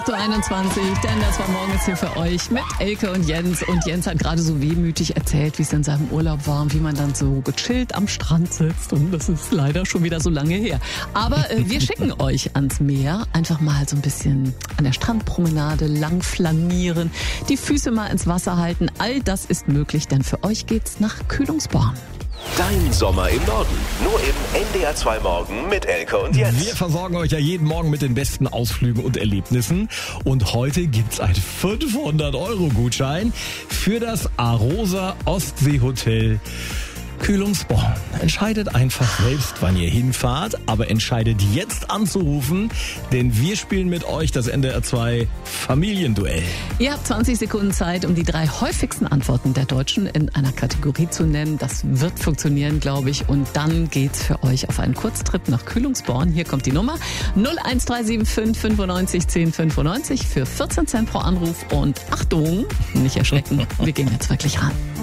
Zu 21, denn das war morgens hier für euch mit Elke und Jens. Und Jens hat gerade so wehmütig erzählt, wie es in seinem Urlaub war und wie man dann so gechillt am Strand sitzt. Und das ist leider schon wieder so lange her. Aber wir schicken euch ans Meer. Einfach mal so ein bisschen an der Strandpromenade lang flanieren, die Füße mal ins Wasser halten. All das ist möglich, denn für euch geht's nach Kühlungsborn. Dein Sommer im Norden. Nur im NDR 2 Morgen mit Elke und Jens. Wir versorgen euch ja jeden Morgen mit den besten Ausflügen und Erlebnissen. Und heute gibt's einen 500-Euro-Gutschein für das Arosa Ostseehotel Kühlungsborn. Entscheidet einfach selbst, wann ihr hinfahrt, aber entscheidet jetzt anzurufen, denn wir spielen mit euch das NDR 2 Familienduell. Ihr habt 20 Sekunden Zeit, um die 3 häufigsten Antworten der Deutschen in einer Kategorie zu nennen. Das wird funktionieren, glaube ich. Und dann geht's für euch auf einen Kurztrip nach Kühlungsborn. Hier kommt die Nummer 01375 95 10 95 für 14 Cent pro Anruf. Und Achtung, nicht erschrecken, wir gehen jetzt wirklich ran.